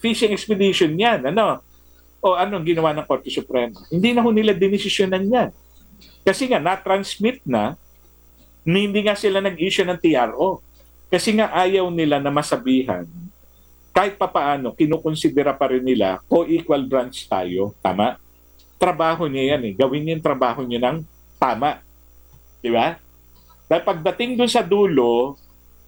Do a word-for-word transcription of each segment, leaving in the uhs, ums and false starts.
fishing expedition yan, ano? O anong ginawa ng Korte Suprema? Hindi na ho nila dinesisyonan yan. Kasi nga, na-transmit na, hindi nga sila nag-issue ng T R O. Kasi nga ayaw nila na masabihan, kahit papaano, kinukonsidera pa rin nila, co-equal branch tayo, tama? Trabaho niya yan eh. Gawin niya yung trabaho niya ng tama. Di ba? Dahil pagdating dun sa dulo,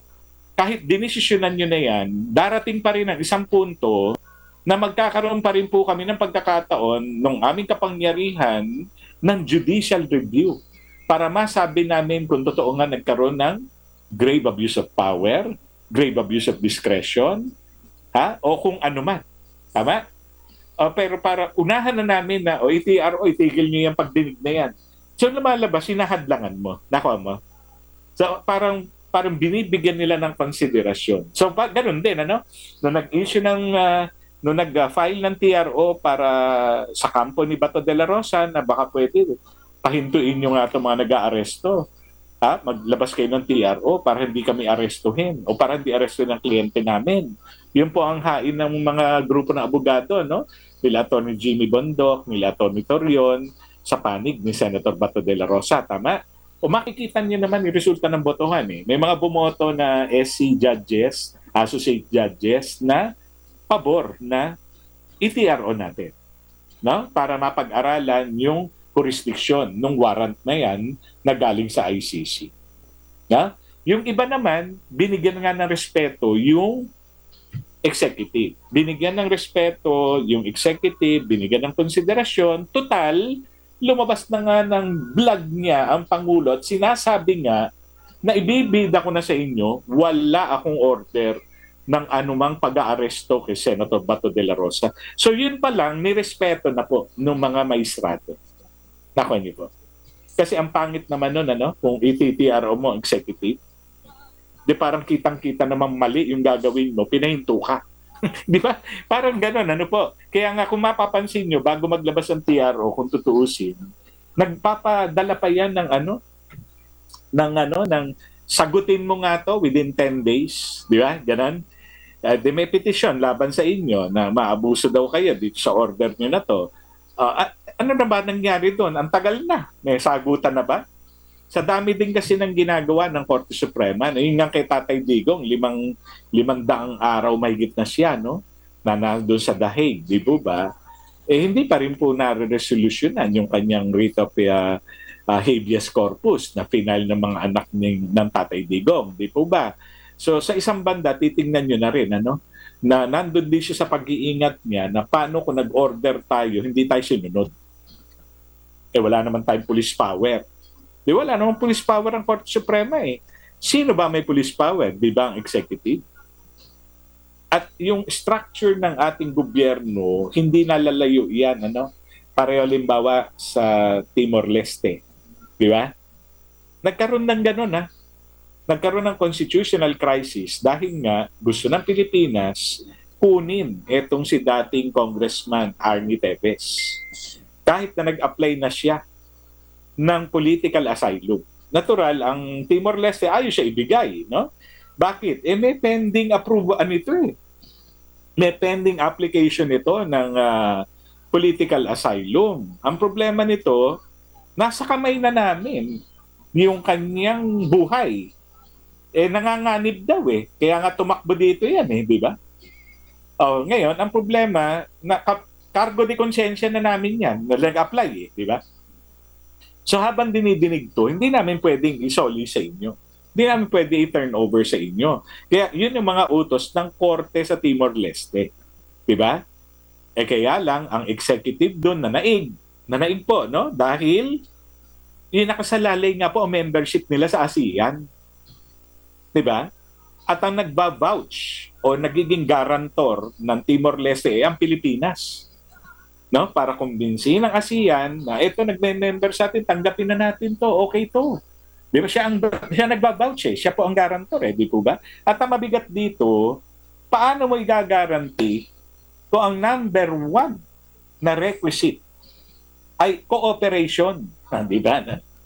kahit dinesisyonan nyo na yan, darating pa rin ang isang punto na magkakaroon pa rin po kami ng pagkakataon ng aming kapangyarihan ng judicial review para masabi namin kung totoo nga nagkaroon ng grave abuse of power, grave abuse of discretion, ha? O kung ano man. Tama? O, pero para unahan na namin na, o I T R O, itigil nyo yung pagdinig na yan. So lumalabas, sinahadlangan mo. Nakuha mo. So parang parang binibigyan nila ng konsiderasyon. So pa, ganun din, ano? Nung nag-issue ng, uh, nung nag-file ng T R O para sa kampo ni Bato de la Rosa na baka pwede pahintuin nyo nga itong mga nag-aaresto. Ha? Maglabas kayo ng T R O para hindi kami arestuhin o para hindi arestuhin ng kliyente namin. Yun po ang hain ng mga grupo ng abogado, no? Nila Atty. Jimmy Bondoc, nila Atty. Torion, sa panig ni Senator Bato de la Rosa. Tama? O makikita niyo naman yung resulta ng botohan eh. May mga bumoto na S C judges, associate judges na pabor na I T R O natin. No? Para mapag-aralan yung jurisdiction ng warrant na yan na galing sa I C C. No? Yung iba naman, binigyan nga ng respeto yung executive. Binigyan ng respeto yung executive, binigyan ng konsiderasyon. Total, lumabas na nga ng vlog niya ang Pangulo at sinasabi nga na ibibida ko na sa inyo, wala akong order ng anumang pag-aaresto kay Senator Bato de la Rosa. So yun pa lang, nirespeto na po ng mga maestrado. Nakuha niyo po. Kasi ang pangit naman nun, ano, kung I T T R O mo executive, di parang kitang-kita naman mali yung gagawin mo, pinahinto ka. Di ba? Parang gano'n, ano po. Kaya nga kung mapapansin nyo, bago maglabas ang T R O, kung tutuusin, nagpapadala pa yan ng ano, ng ano, ng sagutin mo nga to within ten days. Di ba? Ganon. Uh, di may petition laban sa inyo na maabuso daw kayo dito sa order nyo na to. Uh, ano na ba nangyari doon? Ang tagal na. May sagutan na ba? Sa dami din kasi ng ginagawa ng Korte Suprema, no? Yung nga kay Tatay Digong, limang, limang daang araw mahigit na siya, no? Na nandun sa The Hague, di po ba? Eh hindi pa rin po na-resolutionan yung kanyang writ of uh, uh, habeas corpus na final ng mga anak ng, ng Tatay Digong, di po ba? So sa isang banda, titingnan nyo na rin, ano? Na nandun din siya sa pag-iingat niya na paano kung nag-order tayo, hindi tayo sinunod. Eh wala naman tayong police power. Di wala namang police power ang Korte Suprema eh. Sino ba may police power? Di ba ang executive? At yung structure ng ating gobyerno, hindi nalalayo yan, ano? Pareho limbawa sa Timor-Leste. Di ba? Nagkaroon ng ganun, ha? Nagkaroon ng constitutional crisis dahil nga gusto ng Pilipinas kunin etong si dating Congressman Arnie Tevez. Kahit na nag-apply na siya ng political asylum. Natural, ang Timor-Leste ayaw siya ibigay, no? Bakit? Eh may pending approval nito eh. May pending application nito ng uh, political asylum. Ang problema nito, nasa kamay na namin yung kanyang buhay. Eh nanganganib daw eh. Kaya nga tumakbo dito yan eh, di ba? Oh, ngayon, ang problema, na cargo de conscience na namin yan, na nag-apply eh, di ba? So habang dinidinig to, hindi namin pwedeng isoli sa inyo. Hindi namin pwede i-turn over sa inyo. Kaya yun yung mga utos ng korte sa Timor-Leste. Diba? Eh kaya lang, ang executive doon na naig. Na naig po, no? Dahil yung nakasalalay nga po ang membership nila sa ASEAN. Diba? At ang nagba-vouch o nagiging garantor ng Timor-Leste ay ang Pilipinas. No, para kumbinsihin ng ASEAN na ito nagme-member sa atin, tanggapin na natin to, okay to. Di ba siya ang siya nagba-vouch eh, siya po ang guarantor eh, di po ba? At ang mabigat dito, paano mo i-guarantee kung ang number one na requisite ay cooperation, di ba?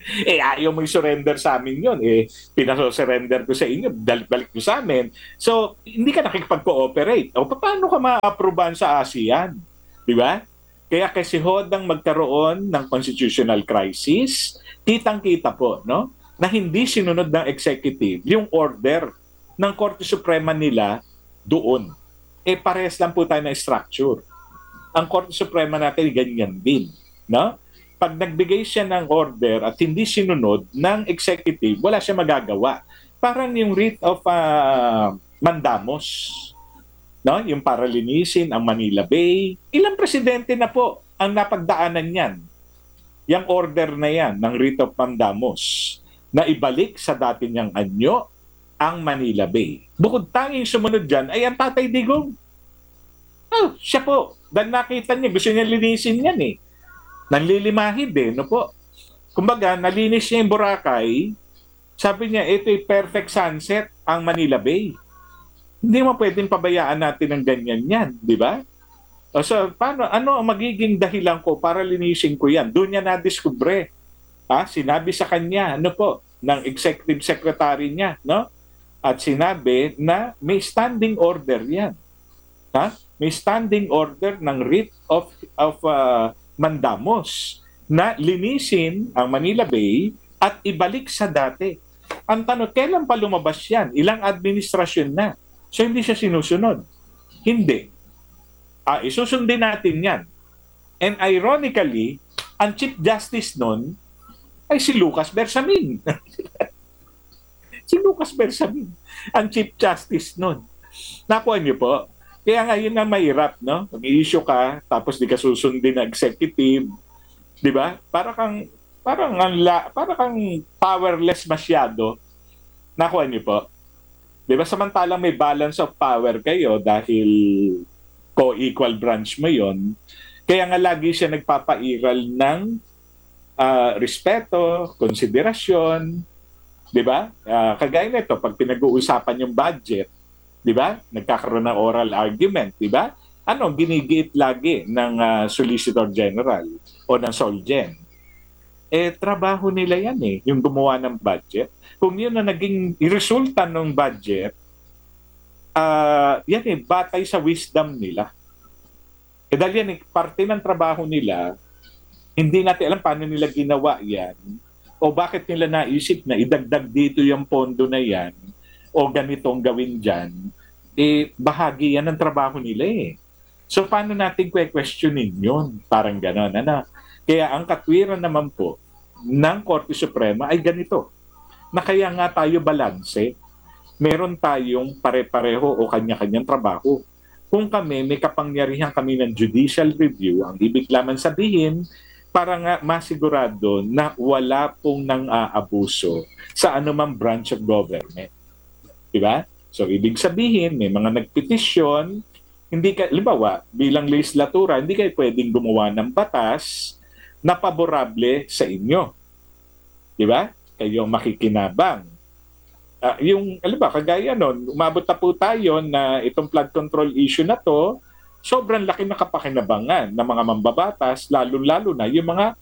Eh, ayaw mo i-surrender sa amin yun. Eh, pinaso-surrender ko sa inyo, dal- balik mo sa amin. So, hindi ka nakikipag-cooperate. O, paano ka ma-aprobahan sa ASEAN? Di ba? Kaya kasi hodang magkaroon ng constitutional crisis, kitang-kita po, no? Na hindi sinunod ng executive yung order ng Korte Suprema nila doon. Eh, parehas lang po tayo ng structure. Ang Korte Suprema natin, ganyan din. No? Pag nagbigay siya ng order at hindi sinunod ng executive, wala siya magagawa. Parang yung writ of uh, mandamos, no? Yung para linisin ang Manila Bay. Ilang presidente na po ang napagdaanan yan. Yung order na yan ng writ of mandamos na ibalik sa dati niyang anyo ang Manila Bay. Bukod tanging sumunod dyan ay ang Tatay Digong. Oh, siya po. Dahil nakita niya, gusto niya linisin yan eh. Nanlilimahid eh, no po. Kumbaga, nalinis niya yung Boracay, sabi niya, ito ay perfect sunset ang Manila Bay. Hindi mo pwedeng pabayaan natin ng ganyan yan, di ba? O so, paano, ano ang magiging dahilan ko para linisin ko yan? Doon niya na-discover. Ha? Sinabi sa kanya, ano po, ng executive secretary niya, no? At sinabi na may standing order yan. Ha? May standing order ng writ of, of uh, mandamos na linisin ang Manila Bay at ibalik sa dati. Ang tanong, kailan pa lumabas yan? Ilang administrasyon na? So hindi siya sinusunod. Hindi. Ah, isusundin natin yan. And ironically, ang Chief Justice nun ay si Lucas Bersamin. Si Lucas Bersamin, ang Chief Justice nun. Nakuha niyo po. Kaya nga yun na mahirap, no? Mag-i-issue ka, tapos di ka susundin na executive, di ba? Para kang, parang, ang la, para kang powerless masyado. Nakuha niyo po. Di ba? Samantalang may balance of power kayo dahil co-equal branch mo yon. Kaya nga lagi siya nagpapairal ng uh, respeto, konsiderasyon, di ba? Uh, kagaya nito, pag pinag-uusapan yung budget, di ba? Nagkakaroon ng oral argument, di ba? Ano, ginigit lagi ng uh, Solicitor General o ng Solgen. Eh, trabaho nila yan eh, yung gumawa ng budget. Kung yun na naging resulta ng budget, uh, yan eh, batay sa wisdom nila. Eh, dahil yan eh, parte ng trabaho nila, hindi natin alam paano nila ginawa yan o bakit nila naisip na idagdag dito yung pondo na yan o ganitong gawin dyan, eh, bahagi yan ng trabaho nila eh. So, paano natin kwe-questionin yun? Parang gano'n, ano? Kaya ang katwiran naman po ng Korte Suprema ay ganito, na kaya nga tayo balanse, meron tayong pare-pareho o kanya-kanyang trabaho. Kung kami, may kapangyarihan kami ng judicial review, ang ibig lamang sabihin, para nga masigurado na wala pong nang aabuso sa anumang branch of government. Diba? So, ibig sabihin, may mga nagpetisyon, hindi ka, limbawa, bilang legislatura, hindi kayo pwedeng gumawa ng batas na paborable sa inyo. Diba? Kayo makikinabang. Uh, yung, alam ba, kagaya nun, umabot na po tayo na itong flood control issue na to, sobrang laki na kapakinabangan ng mga mambabatas, lalo-lalo na yung mga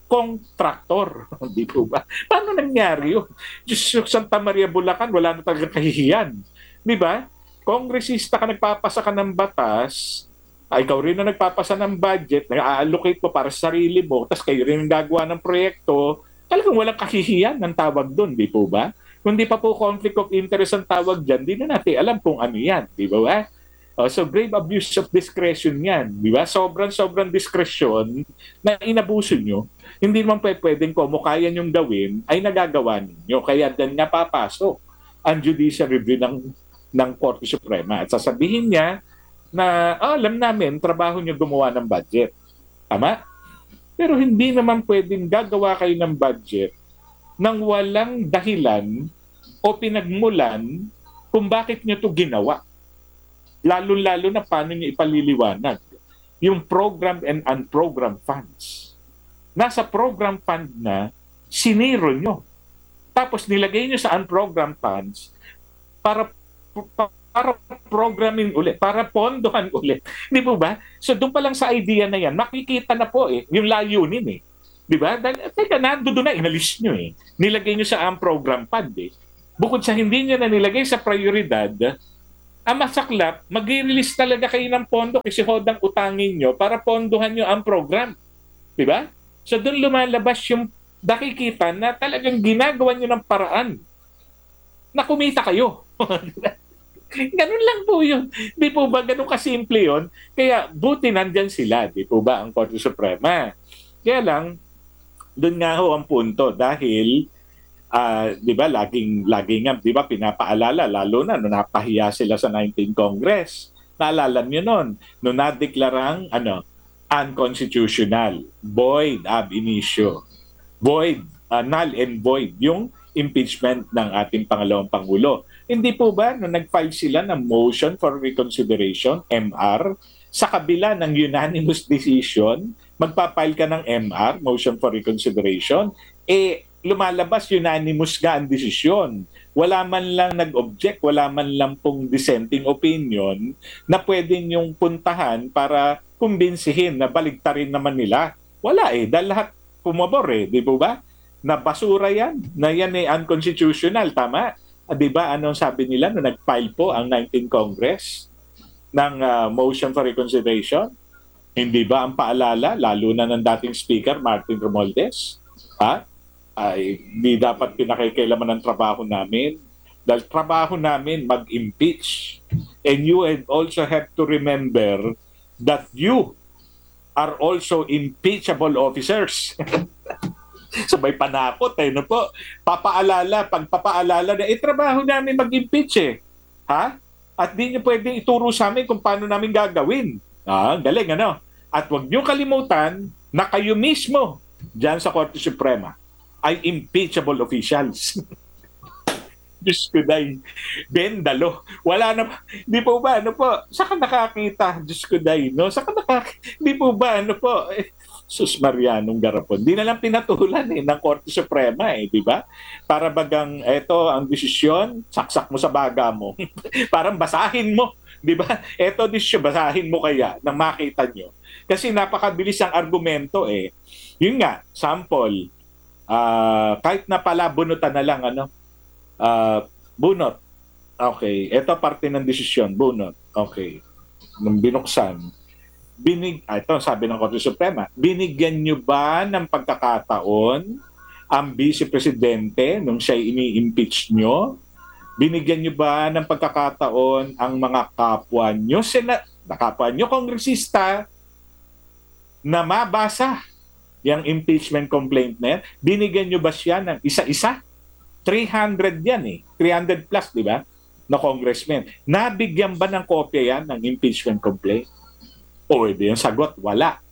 contractor. Di po ba? Paano nangyari yun? Diyos, Santa Maria, Bulacan, wala na talagang kahihiyan. Di ba? Kongresista ka, nagpapasa ka ng batas, ay ikaw rin na nagpapasa ng budget, nag-allocate mo para sa sarili mo, tapos kayo rin ang gagawa ng proyekto, talagang walang kahihiyan ng tawag doon, di po ba? Kung di pa po conflict of interest ang tawag dyan, di na natin alam kung ano yan, di ba ba? Uh, so grave abuse of discretion yan, di ba? Sobrang-sobrang discretion na inabuso nyo, hindi naman pwedeng kung kaya nyong gawin, ay nagagawa ninyo. Kaya dan nga papasok ang judicial review ng, ng Korte Suprema. At sasabihin niya na, oh, alam namin, trabaho nyo gumawa ng budget. Tama? Pero hindi naman pwedeng gagawa kayo ng budget nang walang dahilan o pinagmulan kung bakit nyo to ginawa. Lalo-lalo na paano nyo ipaliliwanag yung program and unprogrammed funds. Nasa program fund na, siniro nyo. Tapos nilagay nyo sa unprogrammed funds para, para programming ulit, para pondohan ulit. Di po ba? So doon pa lang sa idea na yan, makikita na po eh, yung layunin eh. Di ba? Dahil, teka, nando doon na, inalis nyo eh. Nilagay nyo sa A M program pad eh. Bukod sa hindi nyo na nilagay sa prioridad, ang masaklap, mag-release talaga kayo ng pondo kasi hodang utangin nyo para pondohan nyo ang program. Di ba? So doon lumalabas yung nakikita na talagang ginagawa nyo ng paraan na kumita kayo. Ganun lang po yun. Di po ba ganun kasimple yun? Kaya buti nandyan sila, di po ba, ang Korte Suprema. Kaya lang, doon nga ho ang punto dahil uh, 'di ba laging laging nga 'di ba pinapaalala lalo na nung napahiya sila sa nineteenth Congress. Naalala niyo noon, nung nadeklarang ano unconstitutional, void ab initio. Void, uh, null and void yung impeachment ng ating pangalawang pangulo. Hindi po ba nung nag-file sila ng motion for reconsideration, M R, sa kabila ng unanimous decision, magpapile ka ng M R, motion for reconsideration, eh lumalabas unanimous ka ang desisyon. Wala man lang nag-object, wala man lang pong dissenting opinion na pwedeng yung puntahan para kumbinsihin na baligtarin naman nila. Wala eh, dahil lahat pumabor eh, di po ba? Na basura yan, na yan ay unconstitutional, tama? Ah, di ba anong sabi nila nung nag-file po ang nineteenth Congress ng uh, motion for reconsideration? Hindi ba ang paalala, lalo na ng dating Speaker, Martin Romualdez, ha? Ay hindi dapat pinakikailaman ng trabaho namin. Dahil trabaho namin mag-impeach. And you also have to remember that you are also impeachable officers. Sabay panakot eh, no po? Papaalala, pagpapaalala na, eh, trabaho namin mag-impeach eh. Ha? At di nyo pwedeng ituro sa amin kung paano namin gagawin. Ah, galing, ano? At huwag nyo kalimutan na kayo mismo dyan sa Korte Suprema ay impeachable officials. Diyos ko day, bendalo. Wala na, di po ba, ano po, saka nakakita, Diyos ko day, no? Saka nakakita, di po ba, ano po, eh, sus Marianong garapon. Di na lang pinatulan eh, ng Korte Suprema eh, di ba? Para bagang, eto ang desisyon, saksak mo sa baga mo. Parang basahin mo, di ba? Eto desisyon, basahin mo kaya, na makita nyo. Kasi napakabilis ang argumento eh. Yun nga, sample, uh, kahit na pala bunutan na lang, ano, Uh, bunot. Okay. Ito parte ng desisyon. Bunot. Okay. Nung binuksan, binig, ah, ito sabi ng Korte Suprema, binigyan nyo ba ng pagkakataon ang Vice Presidente nung siya ini-impeach nyo? Binigyan nyo ba ng pagkakataon ang mga kapwa nyo, sena, kapwa nyo, kongresista, na mabasa yung impeachment complaint na yan? Binigyan nyo ba siya ng isa-isa? three hundred yan eh. three hundred plus, di ba? Na congressman. Nabigyan ba ng kopya yan ng impeachment complaint? O, edi yung sagot, wala.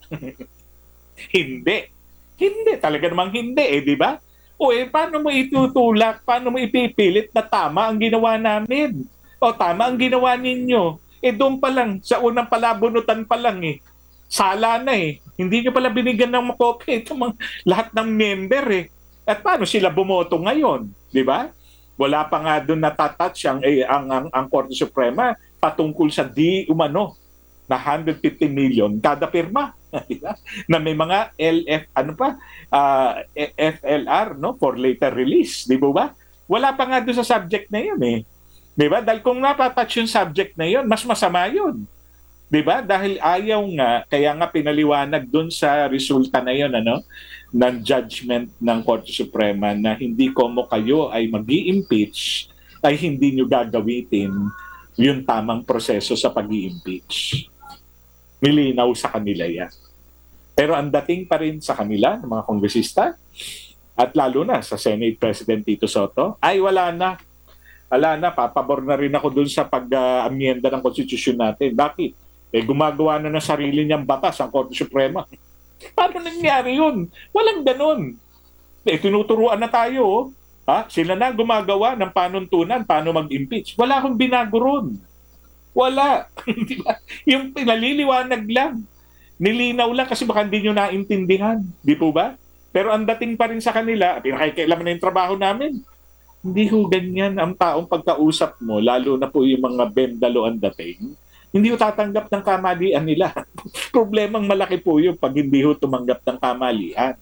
Hindi. Hindi. Talaga namang hindi eh, di ba? O, eh, paano mo itutulak? Paano mo ipipilit na tama ang ginawa namin? O, tama ang ginawa ninyo? Eh, doon pa lang, sa unang palabunutan pa lang eh. Sala na eh. Hindi nyo pala binigyan ng kopya ito mga, lahat ng member eh. At paano sila bumoto ngayon? Di ba? Wala pa nga doon natatouch ang, eh, ang, ang, ang Korte Suprema patungkol sa di umano na one hundred fifty million kada pirma. Diba? Na may mga L F, ano pa, uh, F L R, no? For later release. Di ba? Wala pa nga doon sa subject na yun eh. Di ba? Dahil kung natatouch yung subject na yun, mas masama yun. Di ba? Dahil ayaw nga, kaya nga pinaliwanag doon sa resulta na yun, ano? Ng judgment ng Korte Suprema na hindi komo kayo ay mag-i-impeach ay hindi nyo gagawitin yung tamang proseso sa pag-i-impeach. Nilinaw sa kanila yan. Pero ang dating pa rin sa kanila, ng mga kongresista, at lalo na sa Senate President Tito Soto, ay wala na. Wala na, papabor na rin ako dun sa pag-amyenda ng konstitusyon natin. Bakit? Eh, gumagawa na ng sarili niyang batas ang Korte Suprema. Paano nangyari yun? Walang ganun. Eh, tinuturuan na tayo. Oh. Ha? Sila na gumagawa ng panuntunan, paano mag-impeach. Wala akong binago ron. Wala. Yung pinaliliwanag lang. Nilinaw lang kasi baka hindi nyo naintindihan. Di po ba? Pero ang dating pa rin sa kanila, pinakikailaman na yung trabaho namin. Hindi ho ganyan ang taong pagkausap mo, lalo na po yung mga bendalo ang dating. Hindi ho tatanggap ng kamalian nila. Problemang malaki po yun pag hindi ho tumanggap ng kamalian.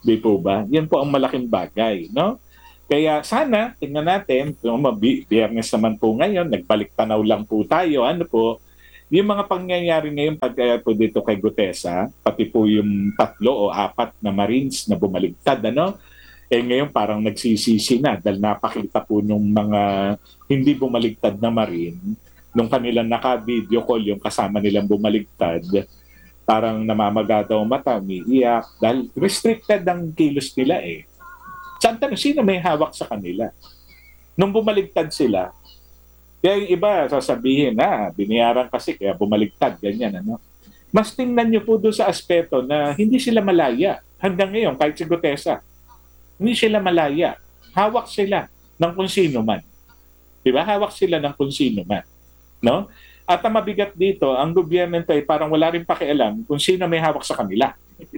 Di po ba? Yan po ang malaking bagay, no? Kaya sana, tingnan natin, kung mabi- biyernes naman po ngayon, nagbalik tanaw lang po tayo, ano po, yung mga pangyayari ngayon pag uh, po dito kay Gutesa, pati po yung tatlo o apat na Marines na bumaligtad, ano, eh ngayon parang nagsisisi na dahil napakita po nung mga hindi bumaligtad na Marine, nung kanilang naka-video call yung kasama nilang bumaligtad, parang namamaga daw mata, umiiyak, dahil restricted ang kilos nila eh. Saan tanong, sino may hawak sa kanila? Nung bumaligtad sila, kaya yung iba sasabihin na, ah, binayaran kasi kaya bumaligtad, ganyan, ano. Mas tingnan nyo po doon sa aspeto na hindi sila malaya. Hanggang ngayon, kahit si Gutesa, hindi sila malaya. Hawak sila ng kung sino man. Diba? Hawak sila ng kung sino man. No? At ang mabigat dito, ang gobyerno ito ay parang wala rin pakialam kung sino may hawak sa kanila.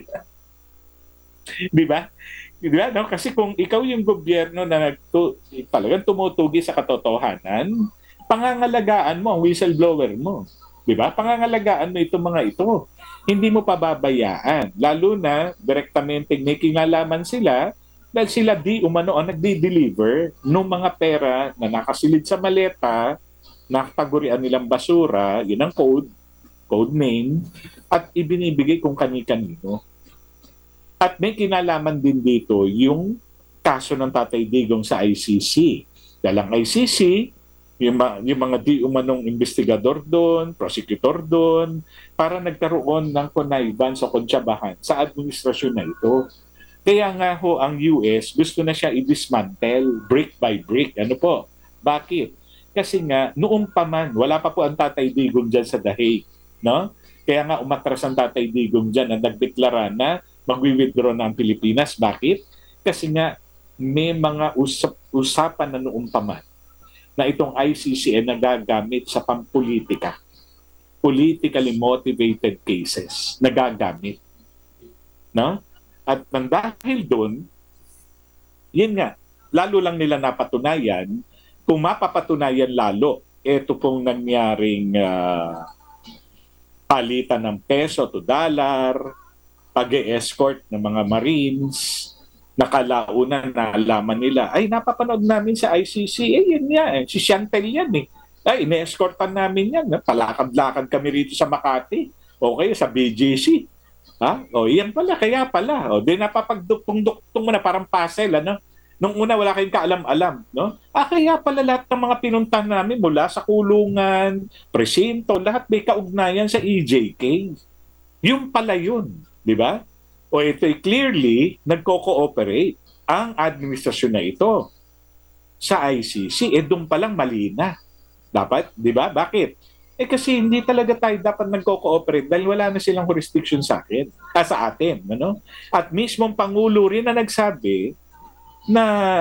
Diba? Diba? No? Kasi kung ikaw yung gobyerno na nagtu- talagang tumutugi sa katotohanan, pangangalagaan mo ang whistleblower mo. Diba? Pangangalagaan mo itong mga ito. Hindi mo pababayaan. Lalo na, direktamente may kinalaman sila dahil sila di umano ang nagdi-deliver ng mga pera na nakasilid sa maleta, nakatagurian nilang basura, yun ang code, code name, at ibinibigay kung kani-kanino. At may kinalaman din dito yung kaso ng Tatay Digong sa I C C. Dahil ang I C C, yung, yung mga di umanong investigador doon, prosecutor doon, para nagkaroon ng connivance o kontsabahan sa administrasyon na ito. Kaya nga ho ang U S gusto na siya i-dismantle brick by brick. Ano po? Bakit? Kasi nga noong pa man, wala pa po ang Tatay Digong dyan sa The Hague. No? Kaya nga umatras ang Tatay Digong dyan at nagdeklara na mag-withdraw na ang Pilipinas. Bakit? Kasi nga may mga usap, usapan na noong pa man na itong I C C ay nagagamit sa pampolitika. Politically motivated cases. Nagagamit. No? At nang dahil doon, yun nga, lalo lang nila napatunayan, kung mapapatunayan lalo, ito pong nangyaring uh, palitan ng peso to dollar, pag-e-escort ng mga Marines, nakalaunan na alaman nila, ay napapanood namin sa I C C, eh yun nga, eh, si Chantel yan eh. Ay, ine-escortan namin yan. Palakad-lakad kami rito sa Makati. Okay, sa B G C. Ha? O, yan pala, kaya pala. O, di napapagduktong-duktong mo na parang puzzle, ano? Nung una, wala kayong kaalam-alam, no? Ah, kaya pala lahat ng mga pinuntahan namin mula sa kulungan, presinto, lahat may kaugnayan sa E J K. Yung pala yun, di ba? O ito clearly nagko-cooperate ang administrasyon na ito sa I C C. Eh, doon palang mali na. Dapat, di ba? Bakit? Eh kasi hindi talaga tayo dapat nagko-cooperate dahil wala na silang jurisdiction sa akin, ah, sa atin. Ano? At mismong Pangulo rin na nagsabi na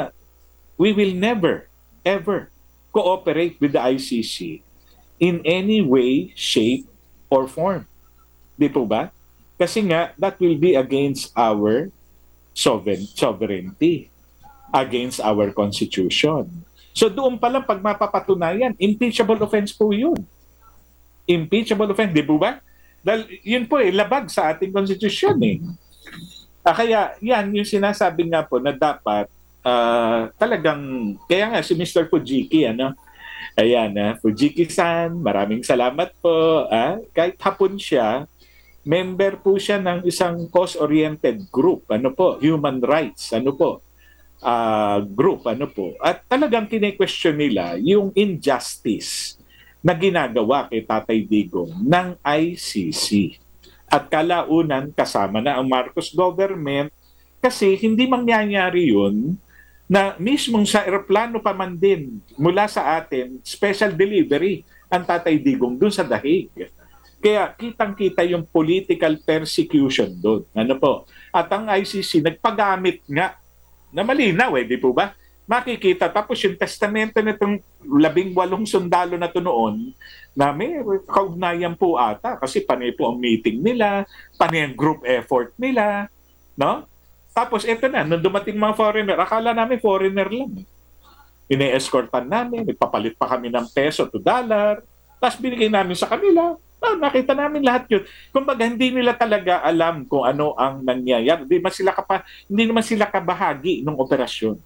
we will never, ever cooperate with the I C C in any way, shape, or form. Di po ba? Kasi nga, that will be against our sovereign, sovereignty, against our constitution. So doon pa lang pag mapapatunayan, impeachable offense po yun. Impeachable offense, di po ba? Dahil yun po eh, labag sa ating constitution eh. Ah, kaya yan, yung sinasabi nga po na dapat uh, talagang, kaya nga si Mister Fujiki, ano, ayan, uh, Fujiki-san, maraming salamat po. Ah, kahit hapon siya, member po siya ng isang cause-oriented group, ano po, human rights, ano po, uh, group, ano po. At talagang kine-question nila yung injustice na ginagawa kay Tatay Digong ng I C C. At kalaunan kasama na ang Marcos government kasi hindi mangyayari yun na mismong sa aeroplano pa man din mula sa atin, special delivery ang Tatay Digong dun sa The Hague. Kaya kitang-kita yung political persecution doon. Ano po? At ang I C C nagpagamit nga na malinaw eh, di po ba? Makikita. Tapos yung testamento nitong labing walong sundalo na to noon na may kaugnayan po ata kasi panay po ang meeting nila, panay ang group effort nila, no? Tapos eto na, nung dumating mga foreigner, akala namin foreigner lang. Ine-escortan namin, nagpapalit pa kami ng peso to dollar, tapos binigay namin sa kanila. Oh, nakita namin lahat yun. Kumbaga, hindi nila talaga alam kung ano ang nangyayari. Hindi, man sila kapa, hindi naman sila kabahagi ng operasyon.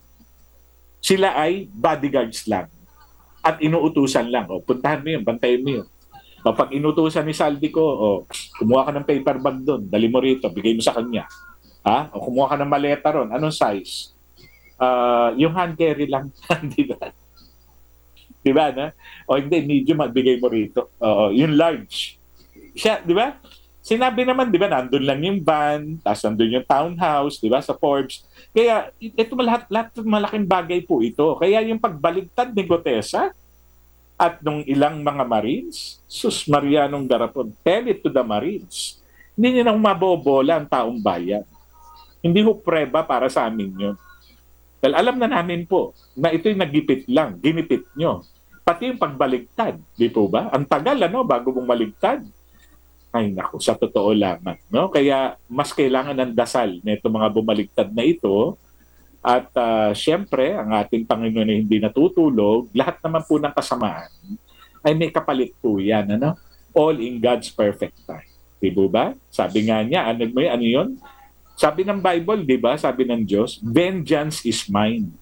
Sila ay bodyguards lang. At inuutusan lang. O, puntahan mo yun, bantayan mo yun. O, pag inutusan ni Saldi ko, o, kumuha ka ng paper bag doon, dali mo rito, bigay mo sa kanya. Ha? O, kumuha ka ng maleta ron, anong size? Uh, yung hand carry lang, di ba? Di ba, na? O hindi, medium, magbigay mo rito. Oo, yung large. Siya, di ba? Sinabi naman, di ba, nandun lang yung van, tapos nandun yung townhouse, di ba, sa Forbes. Kaya, ito lahat, lahat malaking bagay po ito. Kaya yung pagbaligtad ni Gutesa at nung ilang mga Marines, sus Marianong Garapon, tell it to the Marines. Hindi nyo nang mabobola ang taong bayan. Hindi ho preba para sa amin yun. Dahil alam na namin po na ito'y nagipit lang, ginipit nyo. Pati yung pagbaligtad, di po ba? Ang tagal, ano, bago mong maligtad. Ay, naku, sa totoo lamang. No? Kaya mas kailangan ng dasal na itong mga bumaligtad na ito. At uh, siyempre, ang ating Panginoon na hindi natutulog, lahat naman po ng kasamaan ay may kapalit po yan. Ano? All in God's perfect time. Di po ba? Sabi nga niya, ano, ano yun? Sabi ng Bible, di ba? Sabi ng Diyos, vengeance is mine.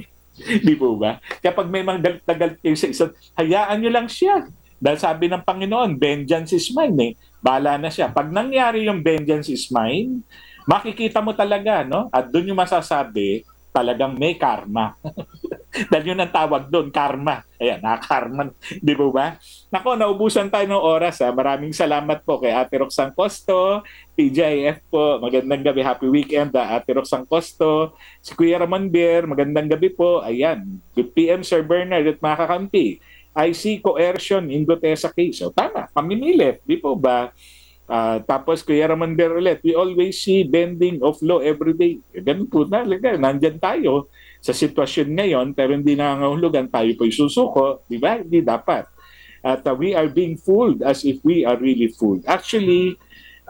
Di po ba? Kapag may mga galit na galit kayo sa isa't, hayaan nyo lang siya. Dahil sabi ng Panginoon, vengeance is mine. Eh. Bahala na siya. Pag nangyari yung vengeance is mine, makikita mo talaga, no? At doon yung masasabi, talagang may karma. Dahil yun ang tawag doon, karma. Ayan, nakakarma. Di po ba? Nako, naubusan tayo ng oras. Ha? Maraming salamat po kay Ate Roxanne Costo, P J I F po. Magandang gabi. Happy weekend, ha? Ate Roxanne Costo. Si Kuya Ramon Bier, magandang gabi po. Ayan, good P M Sir Bernard at mga kakampi. I see coercion in Gutesa case. So, tama, pamimilit. Di po ba? Uh, tapos Kuya Ramon Bier ulit, we always see bending of law every day. Ganun po na, nandyan tayo sa sitwasyon ngayon, pero hindi nangangahulugan tayo po'y susuko, di ba? Hindi dapat. At uh, we are being fooled as if we are really fooled. Actually,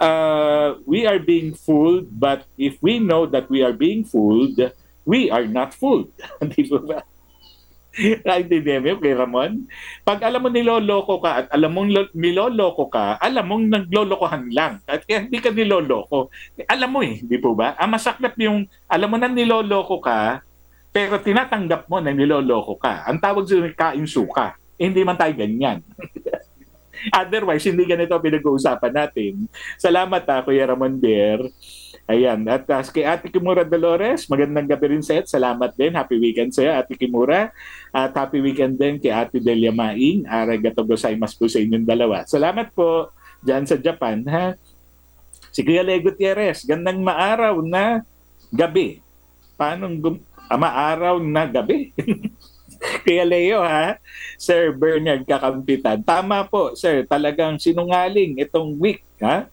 uh, we are being fooled, but if we know that we are being fooled, we are not fooled. Di ba? Naintindihan mo kay Ramon? Pag alam mo niloloko ka at alam mong niloloko ka, alam mong naglolokohan lang. At kaya hindi ka niloloko. Alam mo eh, di po ba? Ang masaklap yung, alam mo na niloloko ka, pero tinatanggap mo na niloloko ka. Ang tawag sa kain suka. Eh, hindi man tayo ganyan. Otherwise, hindi ganito pinag-uusapan natin. Salamat ha, Kuya Ramon Bier. Ayan. At uh, kay Ate Kimura Dolores, magandang gabi rin sa et. Salamat din. Happy weekend sa iyo, Ate Kimura. At happy weekend din kay Ate Delia Maing. Arigatou gozaimasu po sa inyong dalawa. Salamat po dyan sa Japan. Ha? Si Kuya Le Gutierrez, gandang maaraw na gabi. Paano gum- ah, maaraw na gabi? Kaya Leo ha, Sir Bernard Kakampitan. Tama po, sir. Talagang sinungaling itong week. Ha?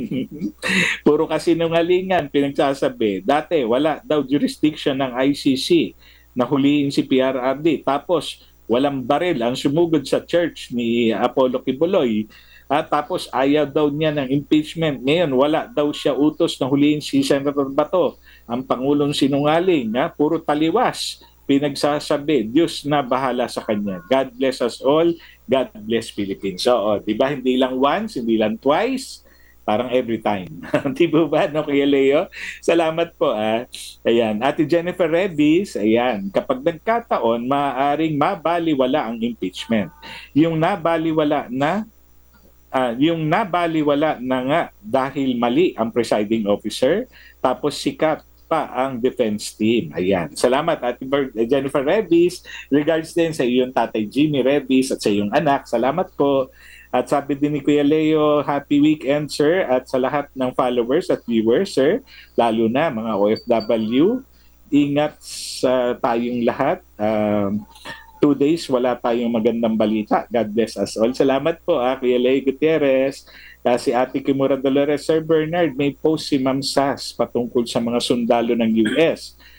Puro kasi sinungalingan pinagsasabi. Dati wala daw jurisdiction ng I C C na huliin si P R R D. Tapos walang baril ang sumugod sa church ni Apollo Kibuloy. At tapos ayaw daw niya ng impeachment. Ngayon wala daw siya utos na huliin si Senator Bato. Ang Pangulong sinungaling. Ha? Puro taliwas. Pinagsasabi, Diyos na bahala sa kanya. God bless us all. God bless Philippines. So, oh, di ba, hindi lang once, hindi lang twice, parang every time. Di ba, no, Kuya Leo? Salamat po, ah. Ayan. Ate Jennifer Revis, ayan, kapag nagkataon, maaaring mabaliwala ang impeachment. Yung nabaliwala na, uh, yung nabaliwala na nga dahil mali ang presiding officer, tapos sikat pa ang defense team. Ayan. Salamat Ate Jennifer Revis. Regards din sa iyong tatay Jimmy Revis at sa iyong anak. Salamat po. At sabi din ni Kuya Leo, happy weekend sir at sa lahat ng followers at viewers sir, lalo na mga O F W. Ingat sa tayong lahat. Um, two days wala tayong magandang balita. God bless us all. Salamat po ah, Kuya Leo Gutierrez. Kasi Ate Kimura Dolores, Sir Bernard, may post si Ma'am Sas patungkol sa mga sundalo ng U S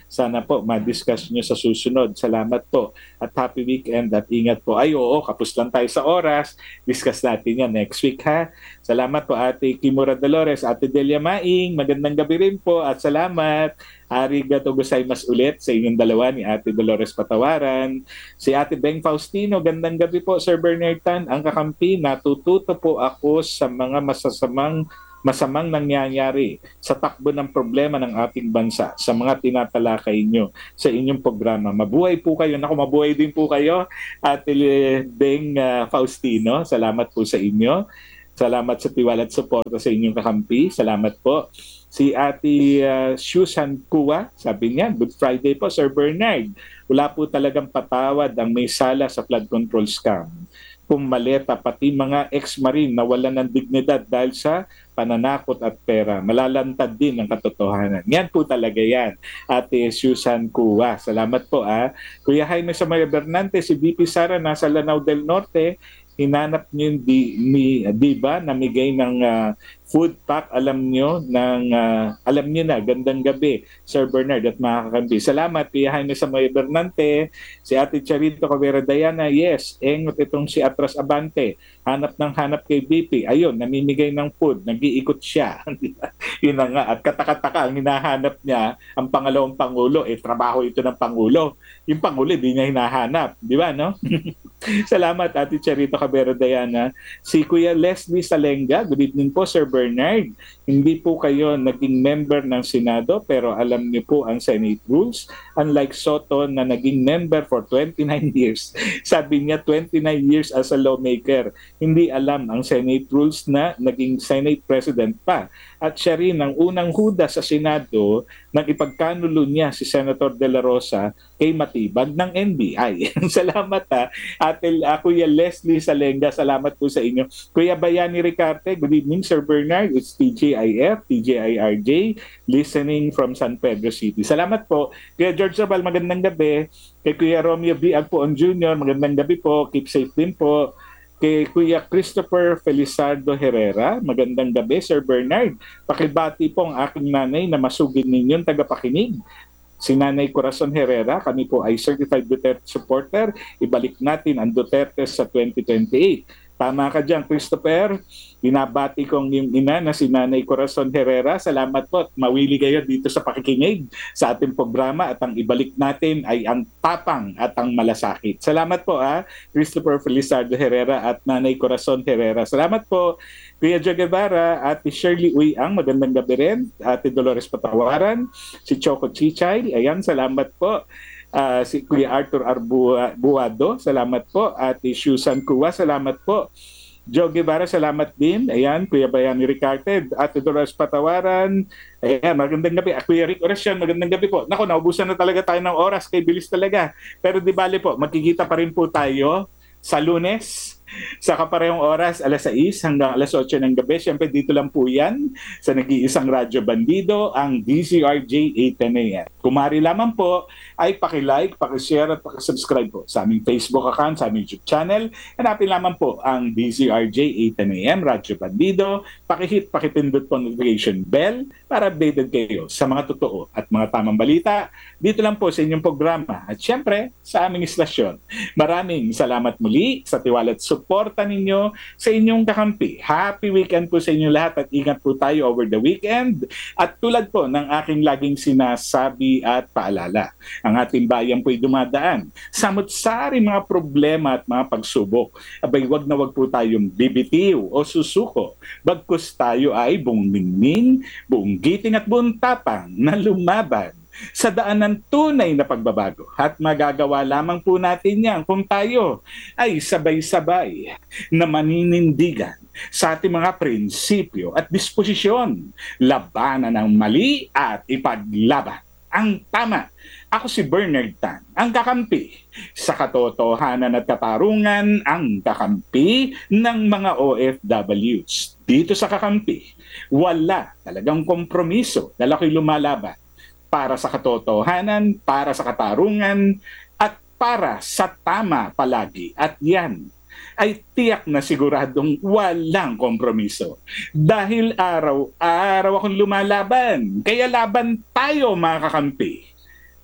Sana po ma-discuss nyo sa susunod. Salamat po at happy weekend at ingat po. Ay oo, kapos lang tayo sa oras. Discuss natin yan next week ha. Salamat po Ate Kimura Dolores, Ate Delia Maing, magandang gabi rin po at salamat. Arigato gozaimasu ulit sa inyong dalawa ni Ate Dolores Patawaran. Si Ate Beng Faustino, gandang gabi po Sir Bernard Tan, ang kakampi, natututo po ako sa mga masasamang masamang nangyayari sa takbo ng problema ng ating bansa sa mga tinatalakay nyo sa inyong programa. Mabuhay po kayo. Naku, mabuhay din po kayo, Ate Beng uh, Faustino. Salamat po sa inyo. Salamat sa tiwala at suporta sa inyong kakampi. Salamat po. Si Ate uh, Susan Kua, sabi niya, Good Friday po, Sir Bernard. Wala po talagang patawad ang may sala sa flood control scam. Pumaleta, pati mga ex-marine na wala ng dignidad dahil sa pananakot at pera. Malalantad din ang katotohanan. Yan po talaga yan, Ate Susan Kua. Salamat po. Ah. Kuya Jaime Samaya Bernante, si V P Sara nasa Lanao del Norte, hinanap niyo yung di, ni, di ba, namigay ng uh, food pack, alam niyo, ng, uh, alam niyo na, gandang gabi, Sir Bernard at mga kakambi. Salamat, Kuya Jaime Samaya Bernante, si Ate Charito Cavera Diana, yes, engot itong si Atras Abante, hanap ng hanap kay B P, ayun, namimigay ng food, nag-iikot siya. Yun na nga, at katakataka, ang hinahanap niya, ang pangalawang Pangulo, eh, trabaho ito ng Pangulo. Yung Pangulo, di niya hinahanap, di ba, no? Salamat, Ate Charito Cavera Diana. Si Kuya Leslie Salenga, good evening po, Sir Bernard. Hindi po kayo naging member ng Senado pero alam niyo po ang Senate rules. Unlike Soto na naging member for twenty-nine years. Sabi niya twenty-nine years as a lawmaker. Hindi alam ang Senate rules na naging Senate President pa. At siya rin ang unang huda sa Senado nang ipagkanulo niya si Senator De La Rosa kay Matibag ng N B I. Salamat ha. At uh, Kuya Leslie Salenga, salamat po sa inyo. Kuya Bayani Ricarte, good evening Sir Bernard. It's T J I F, T J I R J, listening from San Pedro City. Salamat po. Kuya George Rabal, magandang gabi. Kay Kuya Romeo B. Agpoon Junior, magandang gabi po. Keep safe din po. Kay Kuya Christopher Felizardo Herrera, magandang gabi Sir Bernard. Pakibati po ang aking nanay na masugid ninyong tagapakinig. Si Nanay Corazon Herrera, kami po ay Certified Duterte supporter. Ibalik natin ang Duterte sa twenty twenty-eight. Tama ka dyan, Christopher. Binabati kong yung ina na si Nanay Corazon Herrera. Salamat po at mawili kayo dito sa pakikinig sa ating programa at ang ibalik natin ay ang tapang at ang malasakit. Salamat po ha, Christopher Felizardo Herrera at Nanay Corazon Herrera. Salamat po, Kuya Joe Guevara, Ate Shirley Uyang, magandang gabi rin. Ate Dolores Patawaran, si Choco Chichay, ayan, salamat po. Uh, si Kuya Arthur Arbuado, salamat po. At Susan Kua, salamat po. Joe Guevara, salamat din. Ayan, Kuya Bayani Ricarte, Ate Dolores Patawaran. Ayan, magandang gabi. Kuya Rick Orasyon, magandang gabi po. Naku, naubusan na talaga tayo ng oras. Kay bilis talaga. Pero di bale po, magkikita pa rin po tayo sa Lunes sa kaparehong oras, alas sais hanggang alas otso ng gabi. Siyempre dito lang po yan sa nag-iisang Radyo Bandido, ang D Z R J eight ten A M. Kumari lamang po ay paki-like, paki-share at paki-subscribe po sa aming Facebook account, sa aming YouTube channel. Hanapin lamang po ang D Z R J eight ten A M, Radyo Bandido. Paki-hit, paki-pindot po notification bell para updated kayo sa mga totoo at mga tamang balita. Dito lang po sa inyong programa at siyempre sa aming istasyon. Maraming salamat muli sa tiwala at suporta ninyo sa inyong kakampi. Happy weekend po sa inyo lahat at ingat po tayo over the weekend. At tulad po ng aking laging sinasabi at paalala, ang ating bayan po'y dumadaan sa samut-saring mga problema at mga pagsubok. Abay, wag na wag po tayong bibitiw o susuko. Bagkus tayo ay buong ningning, buong giting at buong tapang na lumaban sa daan ng tunay na pagbabago. At magagawa lamang po natin yan kung tayo ay sabay-sabay na maninindigan sa ating mga prinsipyo at disposisyon, labanan ang mali at ipaglaban ang tama. Ako si Bernard Tan, ang kakampi sa katotohanan at katarungan, ang kakampi ng mga O F Ws. Dito sa kakampi, wala talagang kompromiso dahil ako'y lumalaban para sa katotohanan, para sa katarungan, at para sa tama palagi. At yan ay tiyak na siguradong walang kompromiso. Dahil araw-araw akong lumalaban. Kaya laban tayo mga kakampi.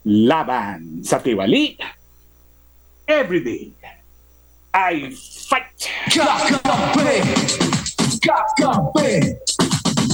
laban sa tiwali. Everyday, I fight! Kakape! Kakape!